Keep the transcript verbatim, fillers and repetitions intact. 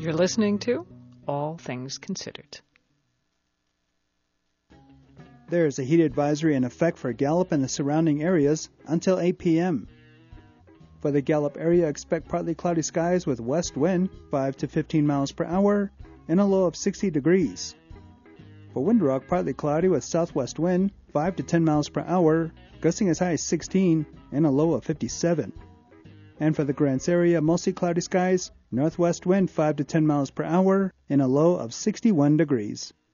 You're listening to All Things Considered. There is a heat advisory in effect for Gallup and the surrounding areas until eight p.m. For the Gallup area, expect partly cloudy skies with west wind five to fifteen miles per hour and a low of sixty degrees. For Windrock, partly cloudy with southwest wind five to ten miles per hour, gusting as high as sixteen and a low of fifty-seven. And for the Grants area, mostly cloudy skies, northwest wind five to ten miles per hour and a low of sixty-one degrees.